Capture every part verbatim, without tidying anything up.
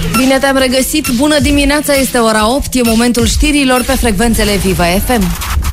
Bine te-am regăsit! Bună dimineața! Este ora opt, e momentul știrilor pe frecvențele Viva F M.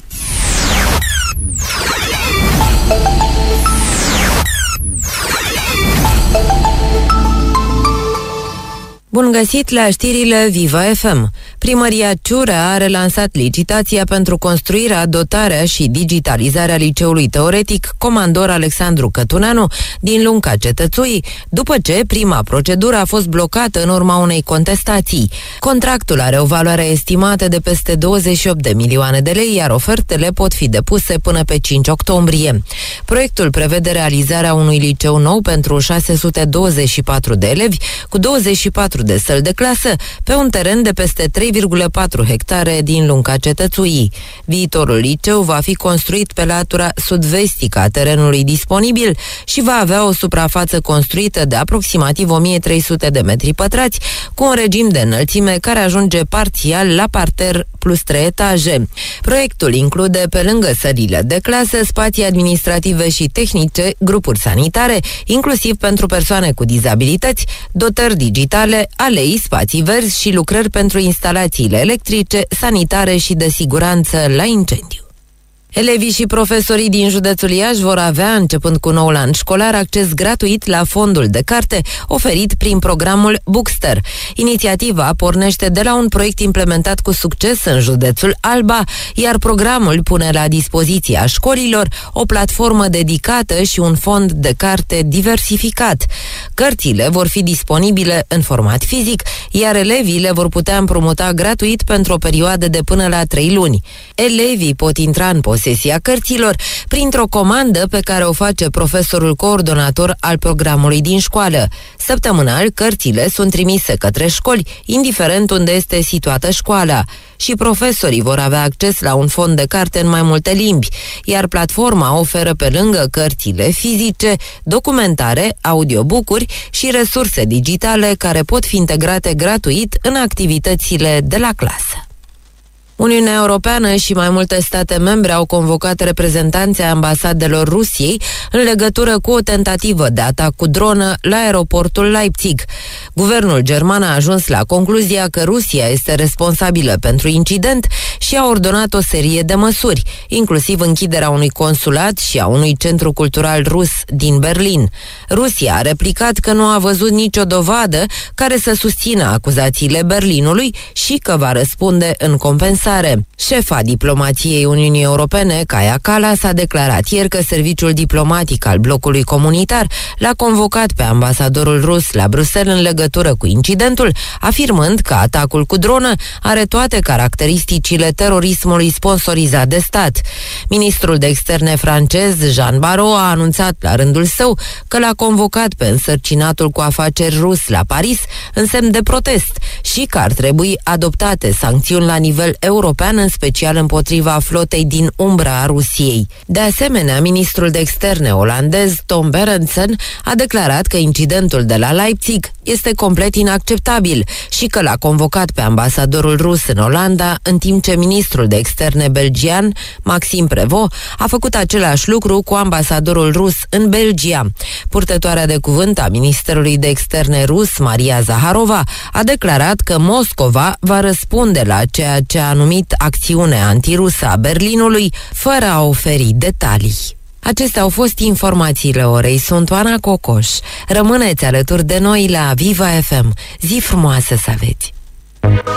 Bun găsit la știrile Viva F M. Primăria Ciurea a relansat licitația pentru construirea, dotarea și digitalizarea liceului teoretic Comandor Alexandru Cătuneanu din Lunca Cetățui, după ce prima procedură a fost blocată în urma unei contestații. Contractul are o valoare estimată de peste douăzeci și opt de milioane de lei, iar ofertele pot fi depuse până pe cinci octombrie. Proiectul prevede realizarea unui liceu nou pentru șase sute douăzeci și patru de elevi, cu douăzeci și patru de săli de clasă, pe un teren de peste trei virgulă patru hectare din Lunca Cetățui. Viitorul liceu va fi construit pe latura sud-vestică a terenului disponibil și va avea o suprafață construită de aproximativ o mie trei sute de metri pătrați, cu un regim de înălțime care ajunge parțial la parter plus trei etaje. Proiectul include, pe lângă sălile de clasă, spații administrative și tehnice, grupuri sanitare, inclusiv pentru persoane cu dizabilități, dotări digitale, alei, spații verzi și lucrări pentru instalațiile electrice, sanitare și de siguranță la incendiu. Elevii și profesorii din județul Iași vor avea, începând cu noul an școlar, acces gratuit la fondul de carte oferit prin programul Bookster. Inițiativa pornește de la un proiect implementat cu succes în județul Alba, iar programul pune la dispoziția școlilor o platformă dedicată și un fond de carte diversificat. Cărțile vor fi disponibile în format fizic, iar elevii le vor putea împrumuta gratuit pentru o perioadă de până la trei luni. Elevii pot intra în posesia cărților printr-o comandă pe care o face profesorul coordonator al programului din școală. Săptămânal, cărțile sunt trimise către școli, indiferent unde este situată școala. Și profesorii vor avea acces la un fond de carte în mai multe limbi, iar platforma oferă, pe lângă cărțile fizice, documentare, audiobook-uri și resurse digitale care pot fi integrate gratuit în activitățile de la clasă. Uniunea Europeană și mai multe state membre au convocat reprezentanții ambasadelor Rusiei în legătură cu o tentativă de atac cu dronă la aeroportul Leipzig. Guvernul german a ajuns la concluzia că Rusia este responsabilă pentru incident și a ordonat o serie de măsuri, inclusiv închiderea unui consulat și a unui centru cultural rus din Berlin. Rusia a replicat că nu a văzut nicio dovadă care să susțină acuzațiile Berlinului și că va răspunde în compensare. Șefa diplomației Uniunii Europene, Kaja Kallas, a declarat ieri că serviciul diplomatic al blocului comunitar l-a convocat pe ambasadorul rus la Bruxelles în legătură cu incidentul, afirmând că atacul cu dronă are toate caracteristicile terorismului sponsorizat de stat. Ministrul de externe francez, Jean Barrot, a anunțat la rândul său că l-a convocat pe însărcinatul cu afaceri rus la Paris în semn de protest și că ar trebui adoptate sancțiuni la nivel european european, în special împotriva flotei din umbra a Rusiei. De asemenea, ministrul de externe olandez, Tom Berendsen, a declarat că incidentul de la Leipzig este complet inacceptabil și că l-a convocat pe ambasadorul rus în Olanda, în timp ce ministrul de externe belgian, Maxime Prévost, a făcut același lucru cu ambasadorul rus în Belgia. Purtătoarea de cuvânt a Ministerului de Externe rus, Maria Zaharova, a declarat că Moscova va răspunde la ceea ce a numit acțiune antirusă a Berlinului, fără a oferi detalii. Acestea au fost informațiile orei. Sunt Oana Cocoș. Rămâneți alături de noi la Viva F M. Zi frumoasă să aveți!